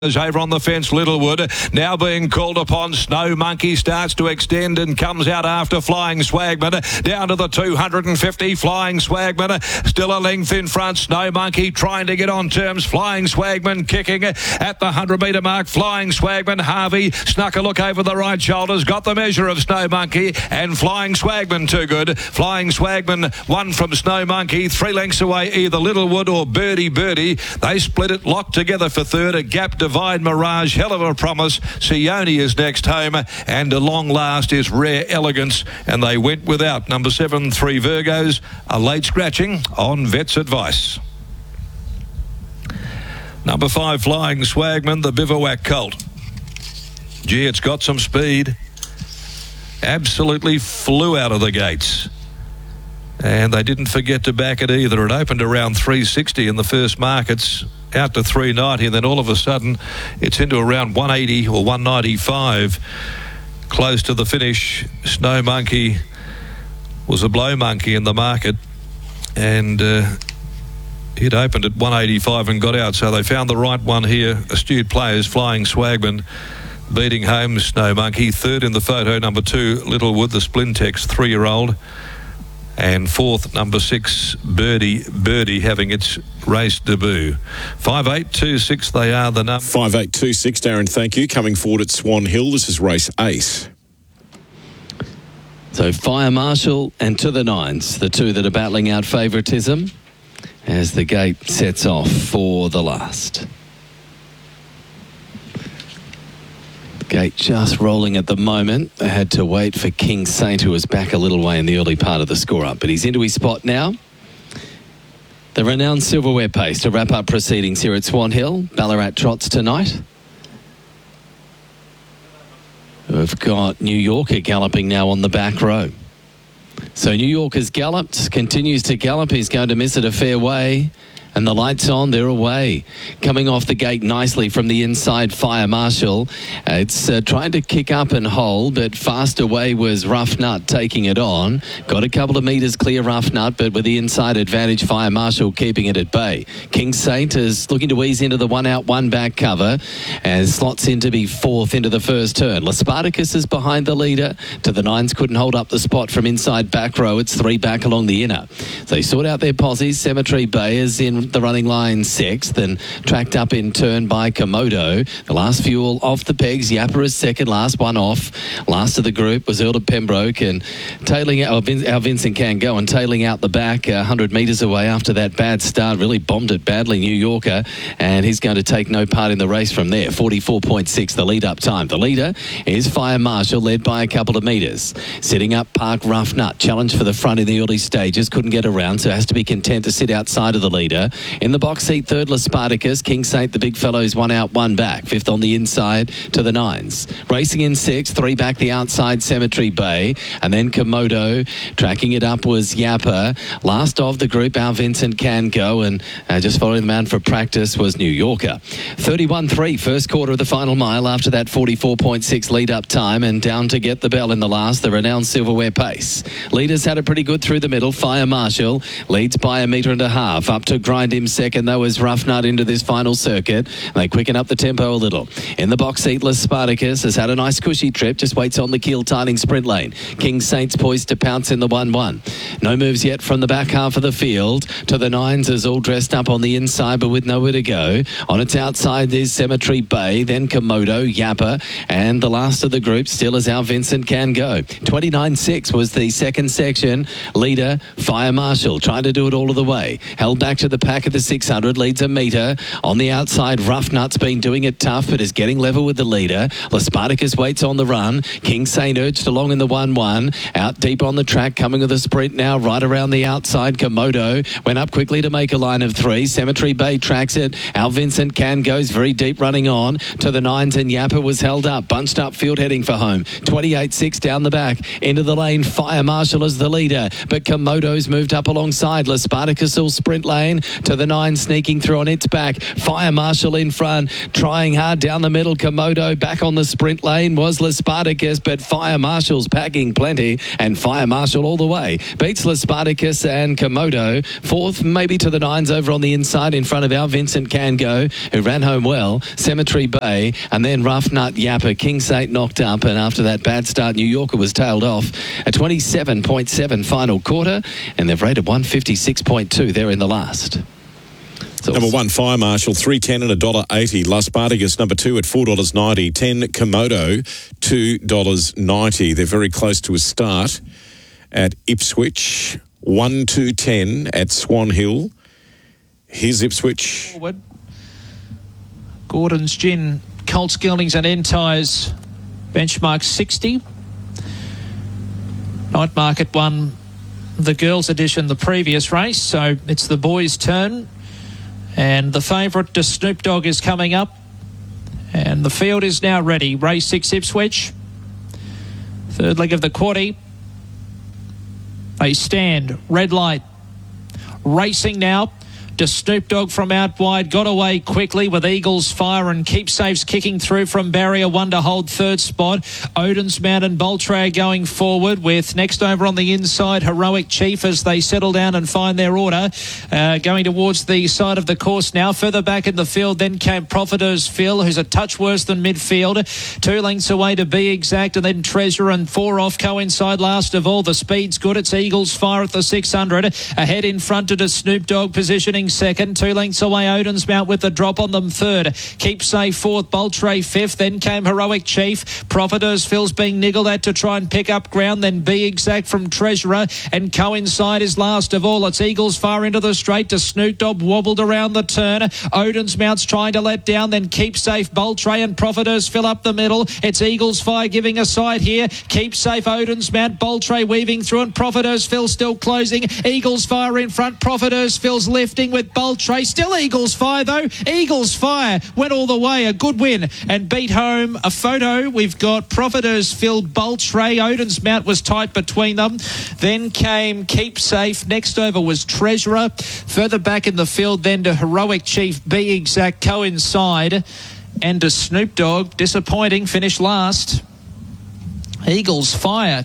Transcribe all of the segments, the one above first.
Over on the fence, Littlewood now being called upon. Snow Monkey starts to extend and comes out after Flying Swagman. Down to the 250, Flying Swagman still a length in front. Snow Monkey trying to get on terms. Flying Swagman kicking at the 100-metre mark. Flying Swagman, Harvey snuck a look over the right shoulders, got the measure of Snow Monkey, and Flying Swagman too good. Flying Swagman won from Snow Monkey, 3 lengths away either Littlewood or Birdie. They split it, locked together for third. A gap Divine Mirage, hell of a promise. Sione is next home, and a long last is Rare Elegance, and they went without number 7, 3 Virgos, a late scratching on Vet's advice. Number 5, Flying Swagman, the Bivouac Colt. Gee, it's got some speed. Absolutely flew out of the gates. And they didn't forget to back it either. It opened around 360 in the first markets, out to 390, and then all of a sudden it's into around 180 or 195 close to the finish. Snow Monkey was a blow monkey in the market, and it opened at 185 and got out, so they found the right one here. Astute players, Flying Swagman beating home Snow Monkey. Third in the photo, number 2 Littlewood, the Splintex 3-year-old. And fourth, number 6, Birdie having its race debut. 5826, they are the number. 5826, Darren, thank you. Coming forward at Swan Hill, this is race Ace. So Fire Marshal and To the Nines, the two that are battling out favouritism as the gate sets off for the last. Gate just rolling at the moment. They had to wait for King Saint, who was back a little way in the early part of the score-up, but he's into his spot now. The renowned Silverware Pace to wrap up proceedings here at Swan Hill. Ballarat trots tonight. We've got New Yorker galloping now on the back row. So New Yorker's galloped, continues to gallop. He's going to miss it a fair way. And the lights on, they're away. Coming off the gate nicely from the inside, Fire Marshal. It's trying to kick up and hold, but fast away was Rough Nut taking it on. Got a couple of metres clear, Rough Nut, but with the inside advantage, Fire Marshal keeping it at bay. King Saint is looking to ease into the 1 out, 1 back cover as slots in to be fourth into the first turn. Spartacus is behind the leader. To the Nines couldn't hold up the spot from inside back row. It's 3 back along the inner. They sort out their posses. Cemetery Bay is in the running line 6th and tracked up in turn by Komodo. The last fuel off the pegs. Yapper is second, last one off. Last of the group was Earl of Pembroke, and tailing out our Vincent Can Go and tailing out the back 100 metres away after that bad start. Really bombed it badly, New Yorker, and he's going to take no part in the race from there. 44.6 the lead up time. The leader is Fire Marshal, led by a couple of metres. Sitting up Park Rough Nut. Challenge for the front in the early stages. Couldn't get around, so has to be content to sit outside of the leader. In the box seat, third, Spartacus. King Saint, the big fellows, 1 out, 1 back. Fifth on the inside To the Nines. Racing in 6th, 3 back the outside, Cemetery Bay. And then Komodo. Tracking it up was Yapper. Last of the group, our Vincent Can Go. And just following the man for practice was New Yorker. 31.3, first quarter of the final mile. After that, 44.6 lead up time. And down to get the bell in the last, the renowned Silverware Pace. Leaders had it pretty good through the middle. Fire Marshal leads by 1.5 metres. Up to grind him second, though, as Rough Nut into this final circuit. They quicken up the tempo a little. In the box seat, Spartacus has had a nice cushy trip, just waits on the keel tiling sprint lane. King Saint's poised to pounce in the 1-1. No moves yet from the back half of the field. To the Nines is all dressed up on the inside, but with nowhere to go. On its outside is Cemetery Bay, then Komodo, Yapper, and the last of the group still is our Vincent Can Go. 29.6 was the second section. Leader, Fire Marshal, trying to do it all of the way. Held back to the pack of the 600, leads 1 metre. On the outside, Rough Nut's been doing it tough, but is getting level with the leader. Spartacus waits on the run. King Saint urged along in the 1-1. Out deep on the track, coming with a sprint now, right around the outside. Komodo went up quickly to make a line of 3. Cemetery Bay tracks it. Our Vincent Can goes very deep running on. To the Nines, and Yapper was held up. Bunched up field heading for home. 28.6 down the back. Into the lane, Fire Marshal is the leader, but Komodo's moved up alongside. Spartacus will sprint lane. to the 9, sneaking through on its back. Fire Marshal in front, trying hard down the middle. Komodo back on the sprint lane was Les Spartacus, but Fire Marshal's packing plenty, and Fire Marshal all the way beats Les Spartacus and Komodo. 4th, maybe to the 9s over on the inside in front of our Vincent Can Go, who ran home well. Cemetery Bay, and then Rough Nut Yapper. King Saint knocked up, and after that bad start, New Yorker was tailed off. A 27.7 final quarter, and they've rated 156.2 there in the last. Number 1, Fire Marshal, $3.10 and $1.80. Las Spartacus, number 2 at $4.90. 10, Komodo, $2.90. They're very close to a start at Ipswich. 1, 2, 10 at Swan Hill. Here's Ipswich. Forward. Gordon's Gin, Colts, Geldings and Entires, benchmark 60. Night Market won the girls' edition the previous race, so it's the boys' turn. And the favourite, the Snoop Dogg, is coming up. And the field is now ready. Race 6, Ipswich. 3rd leg of the quaddie. They stand. Red light. Racing now. To Snoop Dogg from out wide, got away quickly with Eagles Fire and Keepsafe's kicking through from barrier 1 to hold 3rd spot. Odin's Mount and Boltray going forward, with next over on the inside Heroic Chief as they settle down and find their order. Going towards the side of the course now. Further back in the field then came Profiteur's Phil, who's a touch worse than midfield. 2 lengths away to Be Exact, and then Treasure and 4 off coincide last of all. The speed's good. It's Eagles Fire at the 600. Ahead in front to Snoop Dogg, positioning second. 2 lengths away Odin's Mount with the drop on them 3rd. Keepsafe 4th, Boltray 5th. Then came Heroic Chief. Profiteur's Phil's being niggled at to try and pick up ground. Then Be Exact from Treasurer, and Coincide is last of all. It's Eagles Fire into the straight to Snoop Dogg, wobbled around the turn. Odin's Mount's trying to let down. Then Keepsafe, Boltray and Profiteur's Phil up the middle. It's Eagles Fire giving a side here. Keepsafe, Odin's Mount, Boltray weaving through, and Profiteur's Phil still closing. Eagles Fire in front. Profiteur's Phil's lifting with Boltray. Still Eagles Fire though. Eagles Fire went all the way. A good win and beat home a photo. We've got Profiteur's Phil, Boltray. Odin's Mount was tight between them. Then came Keepsafe. Next over was Treasurer. Further back in the field then to Heroic Chief, Be Exact, Coincide, and to Snoop Dogg. Disappointing, finished last. Eagles Fire.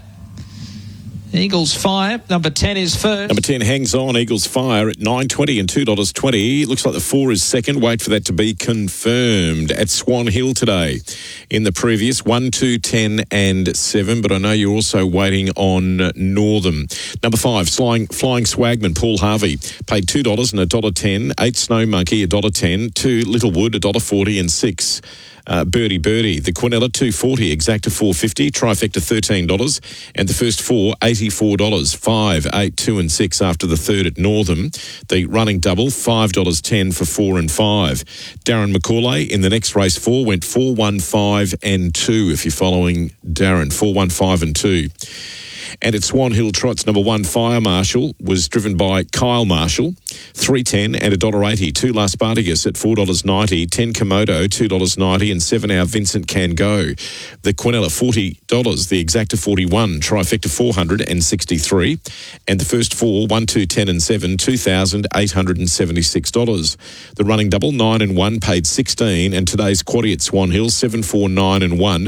Eagles Fire, number 10 is first. Number 10 hangs on. Eagles Fire at $9.20 and $2.20. Looks like the 4 is second. Wait for that to be confirmed at Swan Hill today. In the previous 1, 2, 10 and 7, but I know you're also waiting on Northam. Number 5, Flying Swagman, Paul Harvey, paid $2 and $1.10. 8 Snow Monkey, $1.10. 2 Littlewood, $1.40 and 6. Birdie, the Quinella, $2.40, Exacta, $4.50, Trifecta, $13, and the first 4, $84, 5, 8, 2 and 6 after the third at Northam. The running double, $5.10 for 4 and 5. Darren McCauley in the next race 4 went 4, 1, 5 and 2 if you're following Darren, 4, 1, 5 and 2. And at Swan Hill Trots, number 1, Fire Marshal, was driven by Kyle Marshall, $3.10 and $1.80. 2 Las Spartacus at $4.90, 10 Komodo, $2.90, and 7 Our Vincent Can Go. The Quinella, $40, the Exacta, $41, Trifecta, $463, and the first 4, 1, 2, 10 and 7, $2,876. The running double, 9 and 1, paid $16, and today's quaddie at Swan Hill, 7, 4, 9 and 1,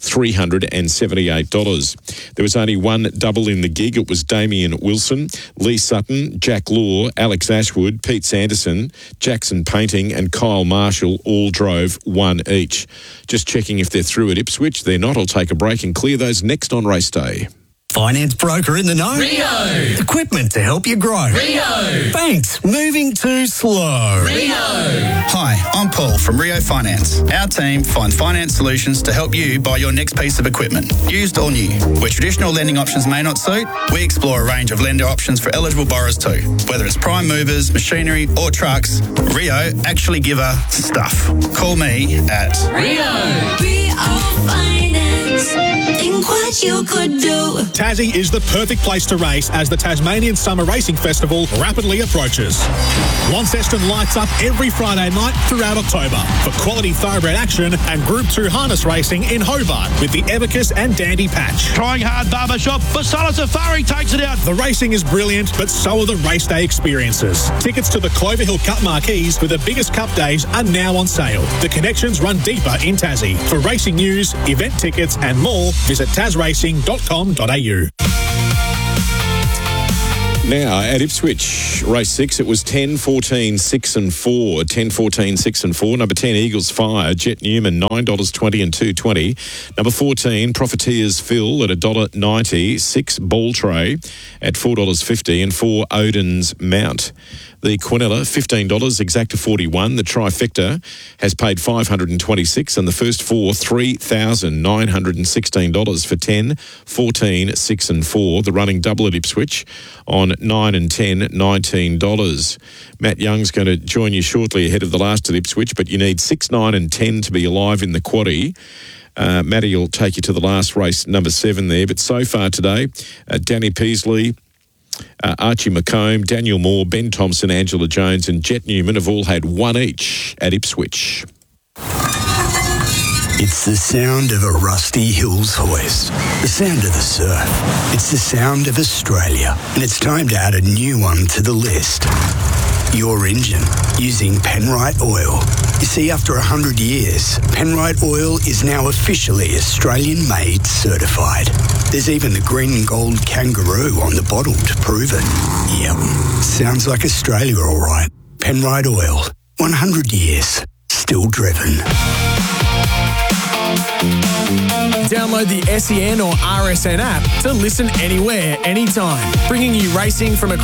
$378. There was only one double in the gig. It was Damien Wilson, Lee Sutton, Jack Law, Alex Ashwood, Pete Sanderson, Jackson Painting and Kyle Marshall all drove 1 each. Just checking if they're through at Ipswich. They're not. I'll take a break and clear those next on race day. Finance broker in the know. Rio. Equipment to help you grow. Rio. Banks moving too slow. Rio. Hi, I'm Paul from Rio Finance. Our team finds finance solutions to help you buy your next piece of equipment, used or new. Where traditional lending options may not suit, we explore a range of lender options for eligible borrowers too. Whether it's prime movers, machinery or trucks, Rio actually give a stuff. Call me at Rio. Rio Finance. race. Think what you could do. Tassie is the perfect place to race as the Tasmanian Summer Racing Festival rapidly approaches. Launceston lights up every Friday night throughout October for quality thoroughbred action and Group 2 harness racing in Hobart with the Abacus and Dandy Patch. Trying hard, Barbershop, but Salah Safari takes it out. The racing is brilliant, but so are the race day experiences. Tickets to the Clover Hill Cup marquees with the biggest cup days are now on sale. The connections run deeper in Tassie. For racing news, event tickets and more, visit tasracing.com.au. Now, at Ipswich, race 6, it was 10, 14, 6 and 4. 10, 14, 6 and 4. Number 10, Eagles Fire, Jet Newman, $9.20 and $2.20. Number 14, Profiteers Phil at $1.90. 6, Ball Tray at $4.50 and 4, Odin's Mount. The Quinella, $15, Exacta 41. The Trifecta has paid $526 and the first 4, $3,916 for 10, 14, 6 and 4. The running double at Ipswich on 9 and 10, $19. Matt Young's going to join you shortly ahead of the last at Ipswich, but you need 6, 9 and 10 to be alive in the quaddie. Matty will take you to the last race, number 7 there. But so far today, Danny Peasley, Archie McComb, Daniel Moore, Ben Thompson, Angela Jones and Jet Newman have all had one each at Ipswich. It's the sound of a Rusty Hills hoist, the sound of the surf. It's the sound of Australia, and it's time to add a new one to the list. Your engine, using Penrite Oil. You see, after 100 years, Penrite Oil is now officially Australian-made certified. There's even the green and gold kangaroo on the bottle to prove it. Yep, sounds like Australia all right. Penrite Oil, 100 years, still driven. Download the SEN or RSN app to listen anywhere, anytime, bringing you racing from across